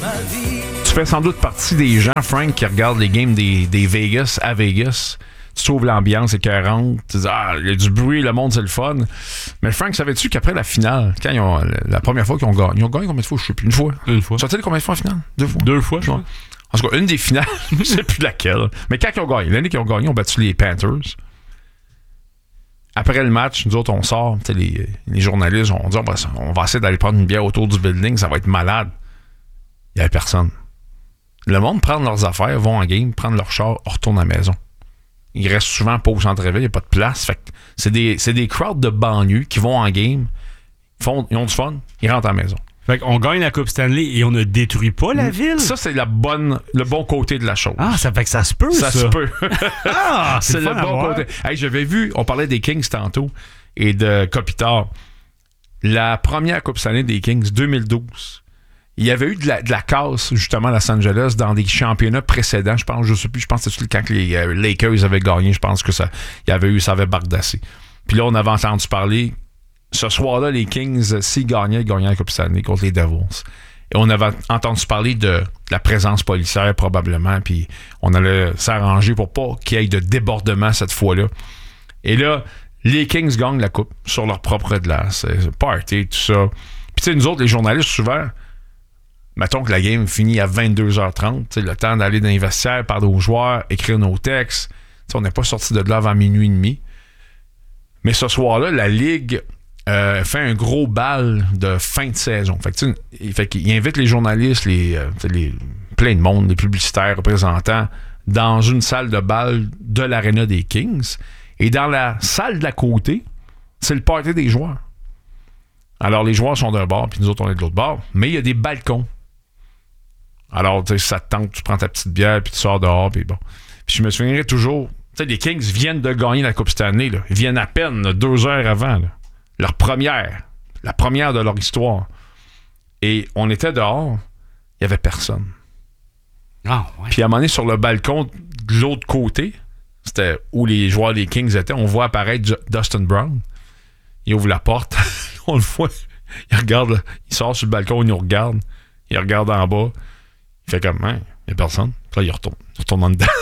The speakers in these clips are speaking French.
Tu fais sans doute partie des gens, Frank, qui regardent les games des Vegas à Vegas. Tu trouves l'ambiance écœurante. Tu dis, il y a du bruit, le monde, c'est le fun. Mais Frank, savais-tu qu'après la finale, quand la première fois qu'ils ont gagné, ils ont gagné combien de fois? Je sais plus. Une fois. Sont-ils combien de fois en finale? 2 fois. 2 fois, je crois. En tout cas, une des finales, je ne sais plus laquelle. Mais quand ils ont gagné, l'année qu'ils ont gagné, ils ont battu les Panthers. Après le match, nous autres, on sort. Les journalistes, on dit, on va essayer d'aller prendre une bière autour du building, ça va être malade. Il n'y avait personne. Le monde prend leurs affaires, vont en game, prennent leur char, retournent à la maison. Ils restent souvent pas au centre-ville, il n'y a pas de place. Fait que c'est des crowds de banlieue qui vont en game, ils ont du fun, ils rentrent à la maison. Fait qu'on gagne la Coupe Stanley et on ne détruit pas la ville. Ça, c'est le bon côté de la chose. Ah, ça fait que ça se peut, ça. Ça se peut. C'est le bon côté. Hey, j'avais vu, on parlait des Kings tantôt et de Kopitar. La première Coupe Stanley des Kings, 2012. Il y avait eu de la casse, justement, à Los Angeles, dans des championnats précédents. Je pense que c'était quand les Lakers avaient gagné, je pense que ça avait bardassé. Puis là, on avait entendu parler, ce soir-là, les Kings, s'ils gagnaient la Coupe Stanley contre les Devils. Et on avait entendu parler de la présence policière, probablement, puis on allait s'arranger pour pas qu'il y ait de débordement cette fois-là. Et là, les Kings gagnent la Coupe sur leur propre glace. Party, tout ça. Puis tu sais, nous autres, les journalistes, souvent... Mettons que la game finit à 22h30, le temps d'aller dans les vestiaires, parler aux joueurs, écrire nos textes. On n'est pas sorti de là avant minuit et demi. Mais ce soir-là, la Ligue fait un gros bal de fin de saison. Fait qu'il invite les journalistes, plein de monde, les publicitaires, représentants, dans une salle de bal de l'aréna des Kings. Et dans la salle d'à côté, c'est le party des joueurs. Alors, les joueurs sont d'un bord, puis nous autres, on est de l'autre bord. Mais il y a des balcons. Alors, tu sais, ça te tente, tu prends ta petite bière, puis tu sors dehors, puis bon. Puis je me souviendrai toujours, tu sais, les Kings viennent de gagner la Coupe Stanley, là. Ils viennent à peine, là, 2 heures avant, là. La première de leur histoire. Et on était dehors, il n'y avait personne. Ah, ouais. Puis à un moment donné, sur le balcon de l'autre côté, c'était où les joueurs des Kings étaient, on voit apparaître Dustin Brown. Il ouvre la porte, on le voit, il regarde, il sort sur le balcon, il nous regarde, il regarde en bas. Il fait comme, il n'y a personne. Puis là, il retourne en dedans.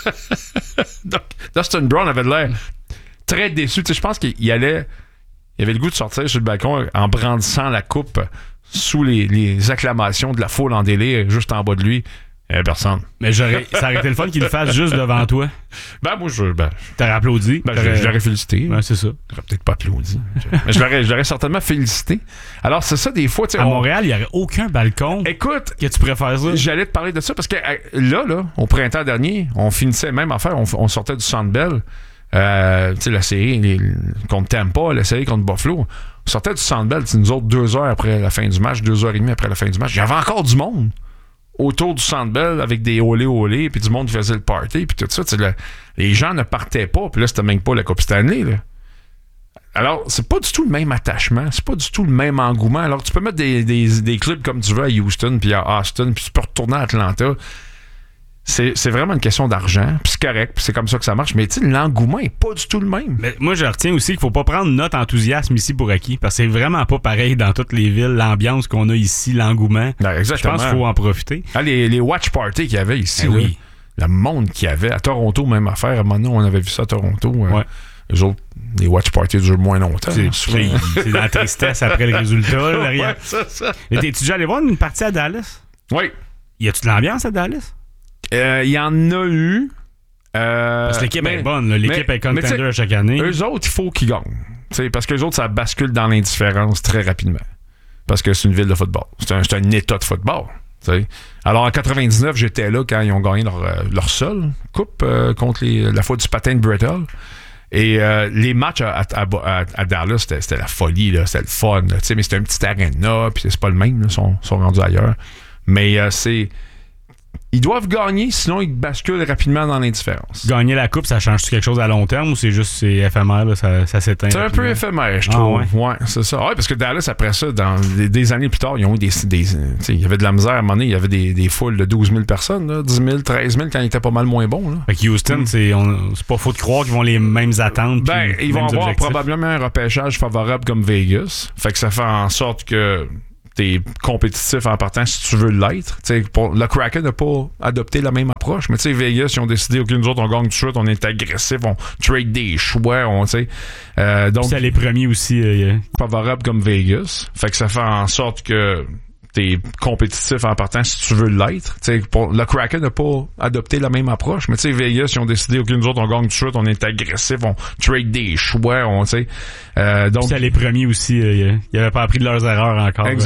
Donc, Dustin Brown avait l'air très déçu. Tu sais, je pense qu'il avait le goût de sortir sur le balcon en brandissant la coupe sous les acclamations de la foule en délire juste en bas de lui. Il n'y avait personne. Mais ça aurait été le fun qu'il le fasse juste devant toi. Moi, t'aurais applaudi. Je l'aurais félicité. Ouais, c'est ça. J'aurais peut-être pas applaudi. Mais je l'aurais certainement félicité. Alors, c'est ça, des fois... À Montréal, il n'y aurait aucun balcon. Écoute... Que tu préfères ça? J'allais te parler de ça parce que là, au printemps dernier, on finissait même affaire. On sortait du Centre Bell. Tu sais, la série contre Tampa, la série contre Buffalo. On sortait du Centre Bell. Nous autres, 2 heures après la fin du match, 2h30 après la fin du match. Il y avait encore du monde autour du Centre Bell avec des olé, puis du monde qui faisait le party, puis tout ça. Les gens ne partaient pas, puis là, c'était même pas la Coupe Stanley, là. Alors, c'est pas du tout le même attachement, c'est pas du tout le même engouement. Alors, tu peux mettre des clubs comme tu veux à Houston, puis à Austin, puis tu peux retourner à Atlanta. C'est vraiment une question d'argent, puis c'est correct, puis c'est comme ça que ça marche, mais tu sais, l'engouement est pas du tout le même. Mais moi, je retiens aussi qu'il faut pas prendre notre enthousiasme ici pour acquis, parce que c'est vraiment pas pareil dans toutes les villes, l'ambiance qu'on a ici, l'engouement. Exactement. Je pense qu'il faut en profiter. Les watch parties qu'il y avait ici, oui. Le monde qu'il y avait. À Toronto, même affaire. À un moment donné, on avait vu ça à Toronto. Ouais. Les autres, les watch parties durent moins longtemps. C'est dans la tristesse après le résultat. Là, rien. Ouais, ça. Mais t'es-tu déjà allé voir une partie à Dallas? Oui. Y a-tu de l'ambiance à Dallas? Il y en a eu. Parce que l'équipe est bonne. Là. L'équipe est contender chaque année. Eux autres, il faut qu'ils gagnent. T'sais, parce que les autres, ça bascule dans l'indifférence très rapidement. Parce que c'est une ville de football. C'est un état de football. T'sais. Alors, en 99, j'étais là quand ils ont gagné leur seule coupe contre la fois du patin de Brettel. Et les matchs à Dallas, c'était la folie. Là. C'était le fun. Là, mais c'était un petit aréna. Puis c'est pas le même. Ils sont rendus ailleurs. Mais c'est... Ils doivent gagner, sinon ils basculent rapidement dans l'indifférence. Gagner la coupe, ça change-tu quelque chose à long terme ou c'est éphémère, là, ça s'éteint? C'est rapidement? Un peu éphémère, je trouve. Ouais, c'est ça. Ouais, parce que Dallas, après ça, dans des années plus tard, ils ont eu il y avait de la misère à un moment donné, il y avait des foules de 12 000 personnes, là, 10 000, 13 000 quand ils étaient pas mal moins bons. Là. Fait que Houston, c'est pas faux de croire qu'ils vont les mêmes attentes. Ils vont avoir probablement un repêchage favorable comme Vegas. Fait que ça fait en sorte que t'es compétitif en partant si tu veux l'être. Le Kraken n'a pas adopté la même approche, mais Vegas, ils ont décidé, OK, nous autres, on gagne tout de suite, on est agressif, on trade des choix, donc c'est les premiers aussi. Favorable comme Vegas. Fait que ça fait en sorte que t'es compétitif en partant si tu veux l'être. Le Kraken n'a pas adopté la même approche, mais Vegas, ils ont décidé, OK, nous autres, on gagne tout de suite, on est agressif, on trade des choix, donc c'est les premiers aussi. Ils n'avaient pas appris de leurs erreurs encore.